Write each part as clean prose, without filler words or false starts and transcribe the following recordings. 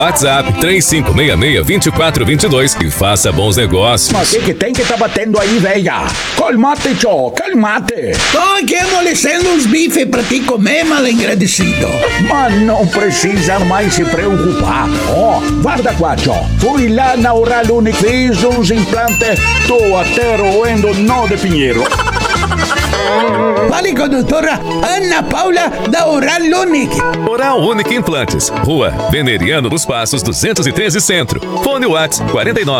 WhatsApp 3566-2422 e faça bons negócios. Mas o que tem que tá batendo aí, velha? Calmate, tio, calmate. Tô aqui amolecendo uns bifes pra ti comer, mal agradecido. Mas não precisa mais se preocupar. Guarda qua, tio. Fui lá na Oral Unique, fiz uns implantes, tô até roendo nó de pinheiro. Fale com a doutora Ana Paula da Oral Unique. Oral Unique Implantes, Rua Veneriano dos Passos 213 Centro. Fone WhatsApp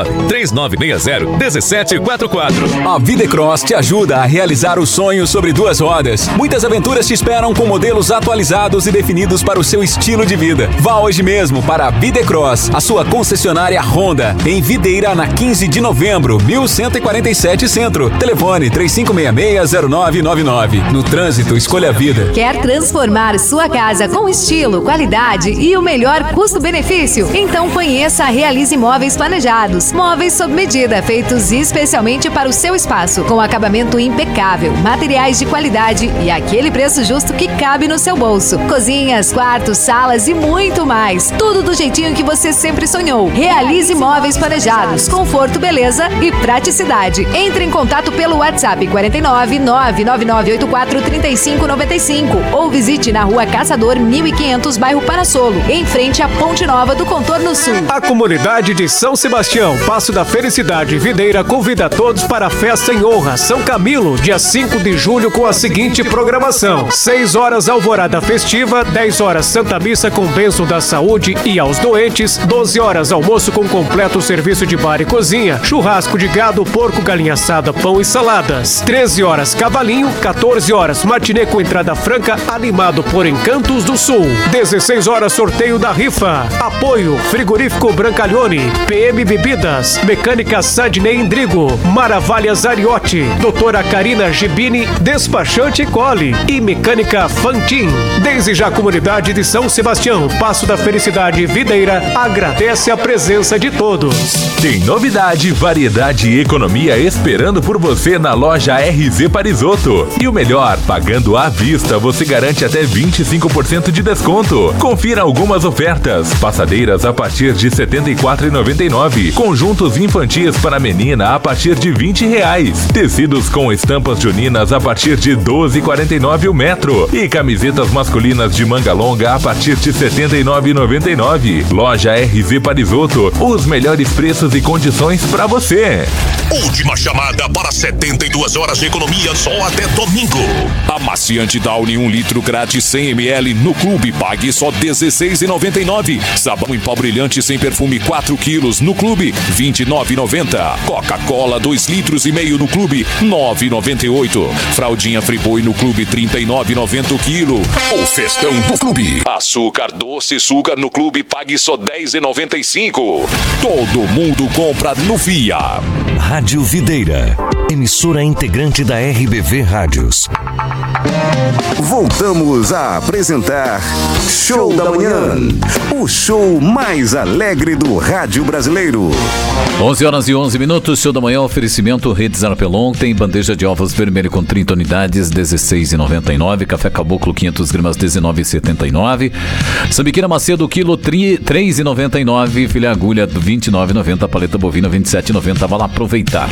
49-3960-1744. A Videcross te ajuda a realizar o sonho sobre duas rodas. Muitas aventuras te esperam com modelos atualizados e definidos para o seu estilo de vida. Vá hoje mesmo para a Videcross, a sua concessionária Honda, em Videira, na 15 de novembro, 1147 Centro. Telefone 3566-0999. No trânsito, escolha a vida. Quer transformar sua casa com estilo, qualidade e o melhor custo-benefício? Então conheça a Realize Móveis Planejados. Móveis sob medida, feitos especialmente para o seu espaço, com acabamento impecável, materiais de qualidade e aquele preço justo que cabe no seu bolso. Cozinhas, quartos, salas e muito mais. Tudo do jeitinho que você sempre sonhou. Realize Móveis Planejados. Conforto, beleza e praticidade. Entre em contato pelo WhatsApp 499-9984-3595 ou visite na Rua Caçador 1500, bairro Parassolo, em frente à Ponte Nova do Contorno Sul. A comunidade de São Sebastião, Passo da Felicidade Videira, convida a todos para a festa em honra São Camilo, dia 5 de julho, com a seguinte programação: 6 horas alvorada festiva, 10 horas Santa Missa com bênção da saúde e aos doentes, 12 horas almoço com completo serviço de bar e cozinha, churrasco de gado, porco, galinha assada, pão e saladas, 13 horas Cavalinho, 14 horas matinê com entrada franca, animado por Encantos do Sul, 16 horas sorteio da rifa. Apoio Frigorífico Brancalhone, PM Bebidas, Mecânica Sadney Indrigo, Maravalhas Ariotti, Doutora Karina Gibini, Despachante Cole e Mecânica Fantin. Desde já a comunidade de São Sebastião, Passo da Felicidade Videira, agradece a presença de todos. Tem novidade, variedade e economia esperando por você na loja RZ Parisotto. E o melhor, pagando à vista, você garante até 25% de desconto. Confira algumas ofertas: passadeiras a partir de R$ 74,99, conjuntos infantis para menina a partir de R$20, tecidos com estampas juninas a partir de R$ 12,49 o metro e camisetas masculinas de manga longa a partir de R$ 79,99. Loja RZ Parisotto, os melhores preços e condições para você. Última chamada para 72 horas de economia só até domingo. Amaciante Downy 1 litro grátis 100 ml no Clube, pague só R$16,99. Sabão em pó brilhante sem perfume 4 quilos no Clube, R$29,90. Coca-Cola 2 litros e meio no Clube, R$9,98. Fraldinha Friboi no Clube, R$39,90 o quilo. O festão do Clube. Açúcar doce Sugar no Clube, pague só R$10,95. Todo mundo compra no Via. Rádio Videira, emissora integrante da RBV Rádios. Voltamos a apresentar Show da Manhã, o show mais alegre do rádio brasileiro. 11h11, Show da Manhã, oferecimento Redes Arpelon, tem bandeja de ovos vermelho com 30 unidades, R$16,99, café caboclo 500 gramas, R$19,79, sambiqueira Macedo, quilo R$3,99, filé agulha R$29,90, paleta bovina R$27,90, vai lá aproveitar.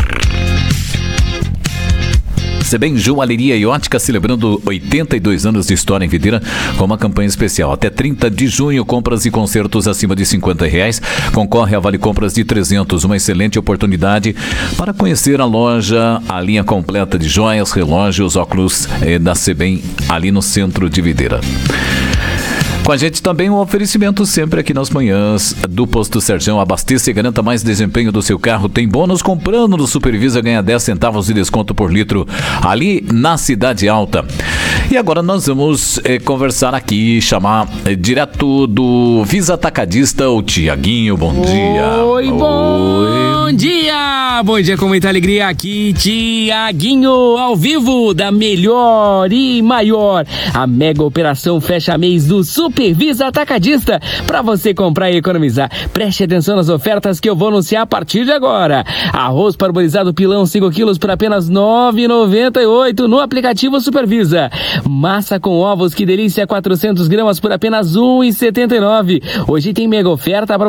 Sebem Joalheria e Ótica, celebrando 82 anos de história em Videira, com uma campanha especial. Até 30 de junho, compras e concertos acima de R$50. Concorre a vale compras de 300. Uma excelente oportunidade para conhecer a loja, a linha completa de joias, relógios, óculos da Sebem, ali no centro de Videira. Com a gente também um oferecimento sempre aqui nas manhãs do Posto Serjão. Abasteça e garanta mais desempenho do seu carro. Tem bônus comprando no Supervisa, ganha 10 centavos de desconto por litro ali na Cidade Alta. E agora nós vamos conversar aqui, chamar direto do Visa Atacadista, o Tiaguinho. Bom dia. Oi, bom dia. Bom dia com muita alegria aqui, Tiaguinho, ao vivo da melhor e maior, a mega operação fecha mês do Supervisa Atacadista, para você comprar e economizar. Preste atenção nas ofertas que eu vou anunciar a partir de agora. Arroz parbolizado pilão 5 quilos por apenas R$9,98 no aplicativo Supervisa. Massa com ovos, que delícia, 400 gramas por apenas R$ 1,79. Hoje tem mega oferta para